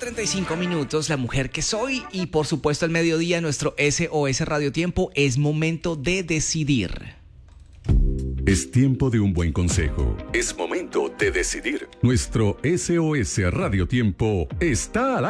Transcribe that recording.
8:35, la mujer que soy y por supuesto al mediodía nuestro SOS Radio Tiempo. Es momento de decidir. Es tiempo de un buen consejo. Es momento de decidir. Nuestro SOS Radio Tiempo está al aire.